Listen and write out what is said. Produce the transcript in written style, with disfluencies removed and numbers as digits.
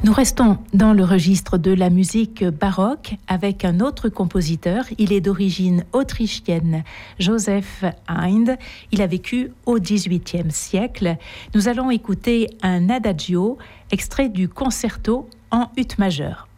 Nous restons dans le registre de la musique baroque avec un autre compositeur. Il est d'origine autrichienne, Joseph Haydn. Il a vécu au XVIIIe siècle. Nous allons écouter un adagio extrait du concerto en ut majeur.